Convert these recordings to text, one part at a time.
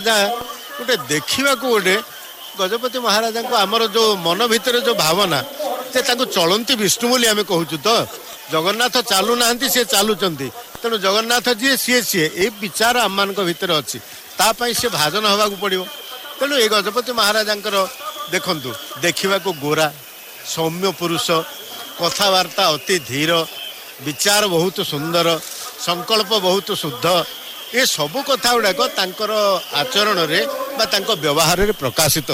गोटे देखा गोटे गजपति महाराजा को आमर जो मन भितर जो भावना से चलती विष्णु बोली आम कहूँ तो जगन्नाथ चलू ना सी चलुंट तेणु जगन्नाथ जी सी सी ये विचार आम मान भितर अच्छी तापाई सी भाजन हवा पड़ो तेणु ये गजपति महाराजा देखु देखा गोरा सौम्य पुरुष कथबार्ता अति धीर विचार बहुत सुंदर संकल्प बहुत शुद्ध ये सबू कथा गुड़ाक आचरण व्यवहार रे प्रकाशित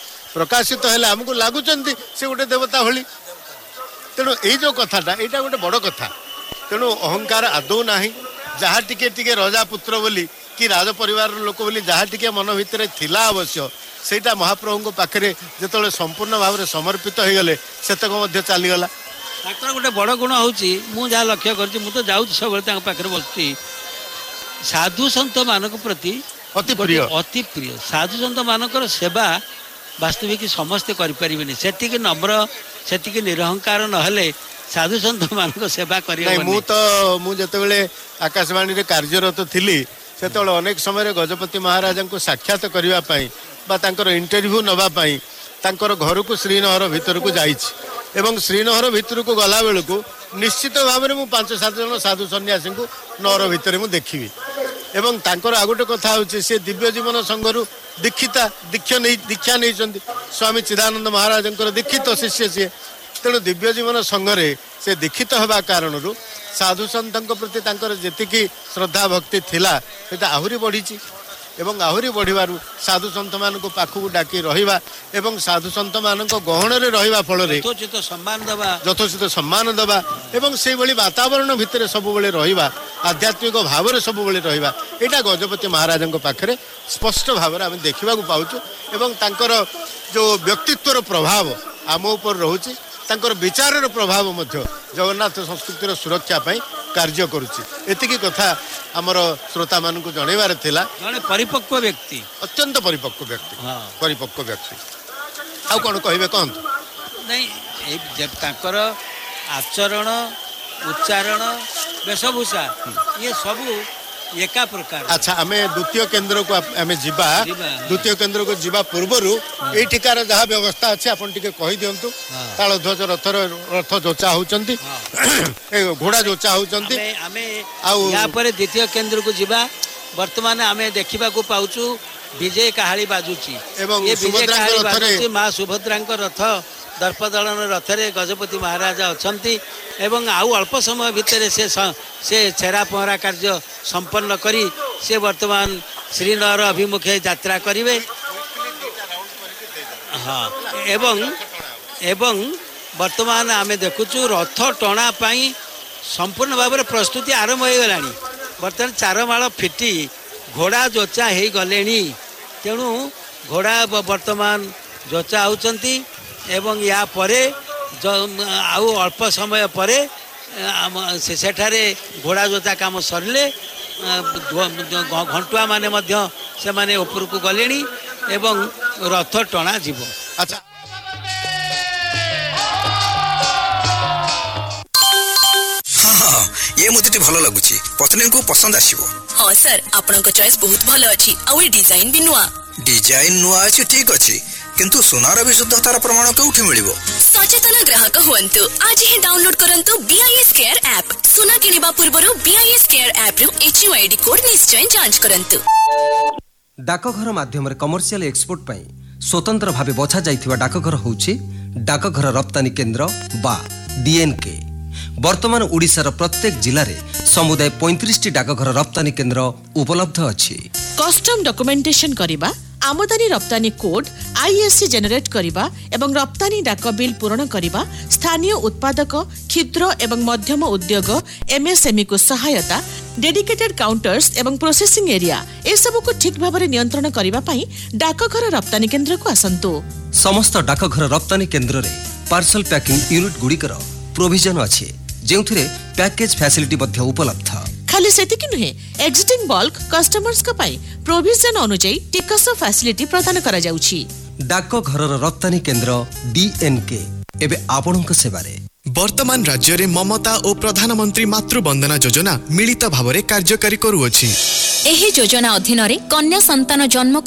है आमको लगुच से गोटे देवता भली तेणु ये जो कथाटा यहाँ गोटे बड़ कथा तेणु अहंकार आदौ ना जहाँ टिके राजा पुत्र बोली कि राज परिवार लोक बोली जहाँ टिके मन भितर थिला अवश्य सेटा महाप्रभु पाखे जो संपूर्ण भाव में समर्पित हो गले से चलीगला गोटे बड़ गुण हूँ मुझे लक्ष्य कर जाऊँ सब पाखे बसती साधु सन्त मान प्रति अति प्रिय साधु सन्त मानकर सेवा वास्तविक समस्ते करें से नम्र से निरहंकार नहले साधु सन्त मान सेवा कर मुझे आकाशवाणी रे कार्यरत थी से अनेक समय गजपति महाराजा को साक्षात करने इंटरव्यू नवापाई घर को श्रीनगर भितर को जाइए श्रीनगर भितर को गला बेलू निश्चित भाव में 5-7 जन साधु सन्यासी को नगर भितर मुझे देखी एवं तांकर आ गोटे कथा होची से दिव्य जीवन संघरु दीक्षा नहीं स्वामी चिदानंद महाराज दीक्षित शिष्य सी तेणु दिव्य जीवन संघरे से दीक्षित होगा कारण साधु सन्त प्रति जी श्रद्धा भक्ति थिला सेटा आहुरी बढ़ी एवं आहुरी बढ़िबारु साधु सन्त मान पाखक डाकी रहिबा एवं साधु सन्त मान गहन रे रहिबा फल रे यथोचित सम्मान दबा एवं से भली वातावरण भितर सब बेले रहिबा आध्यात्मिक भाव रे सब बेले रहिबा एटा गजपति महाराज पाखरे स्पष्ट भाव आम देखा पाऊँ एवं तांकर जो व्यक्तित्वर प्रभाव आम उपर रहुची तांकर विचार प्रभाव मध्य जगन्नाथ संस्कृतिर सुरक्षा पाई कार्य करुची एतिकी कथा आमर श्रोता मान को जनइबार थिला जने परिपक्व व्यक्ति अत्यंत परिपक्व व्यक्ति आउ कौन कहिबे कहंतु नहीं जब तांकर आचरण उच्चारण वेशभूषा ये सब एका प्रकार। अच्छा आमे द्वितीय केंद्र को आमे जिबा द्वितीय केंद्र को जिबा पूर्वरु ए ठिकार जहा व्यवस्था अछि आपण टिके कहि दियंतु ताळ ध्वज रथ जोचा होचंती ए घोड़ा जोचा होचंती आमे या पर द्वितीय केंद्र को जिबा वर्तमान आमे देखिबा को पाउचु विजय कहाली बाजुची एवं सुभद्रा रथ रे मां सुभद्रा रथ दर्पदलन रथ रे गजपति महाराजा अछंती एवं आउ अल्प समय भितर से छेरा पहरा कार्य संपन्न करी से वर्तमान श्रीनगर अभिमुखे यात्रा करिवे। हाँ एवं वर्तमान आमे देखुचु रथ टणा पाई संपूर्ण भाव प्रस्तुति आरंभ हो गलानी वर्तमान 4 माळ फिटी घोड़ा जोचा हो गले तेणु घोड़ा वर्तमान जोचा होचंती एवं या परे आउ अल्प समय परे सेठारे घोड़ा जोता काम सरले घंटुआ माने मध्य से माने ऊपर को गले एवं रथ टणा जीव। अच्छा हाँ ये मुझे भल लगुच पत्नी को पसंद आसीबो। हाँ सर आपण को चॉइस बहुत भल अछि आ ए डिजाइन भी नुआ अछि ठीक अछि किंतु सोनार विशुद्धतार प्रमाण केउठी मिलिबो। सचेतन ग्राहक हुअन्तु आज ही डाउनलोड करंतु बीआईएस केयर ऐप सोना किनिबा पूर्वरु बीआईएस केयर ऐप रु एचयूआईडी कोड निश्चय जांच करंतु। डाकघर माध्यम कमर्शियल एक्सपोर्ट पई स्वतंत्र भावे बछा जाइथिबा डाकघर होउछि डाकघर रप्तानी केंद्र बा डीएनके। वर्तमान ओडिशार प्रत्येक जिले में समुदाय 35 डाकघर रप्तानी केंद्र उपलब्ध अछि। कस्टम डॉक्यूमेंटेशन करिबा आमदानी रप्तानी कोड आईएससी जेनेरेट करिबा एवं रप्तानी डाक बिल पूरण करिबा स्थानीय उत्पादक क्षुद्र एवं मध्यम उद्योग एमएसएमई को सहायता डेडिकेटेड काउंटर्स एवं प्रोसेसिंग एरिया ए सब को ठीक भाव में नियंत्रण करिबा पई डाकघर रप्तानी केंद्र को आसंतु। समस्त डाकघर रप्तानी केंद्र रे पार्सल पैकिंग यूनिट गुड़िकर प्रोविजन अछि जेउथिरे पैकेज फैसिलिटी मध्ये उपलब्ध। खाली सेतिकी नुहे एग्जिटिंग बल्क कस्टमर्स का पाई प्रोविजन अनुଯାयी टिकस फैसिलिटी प्रदान करा जाउछि। डाकघरर रप्तानी केंद्र डीएनके एबे आपणक सेवारे। वर्तमान राज्य रे ममता और प्रधानमंत्री मातृवंदना योजना मिलित भाव कार्यकारी करूअछि। एही योजना अधीन रे कन्या संतान जन्म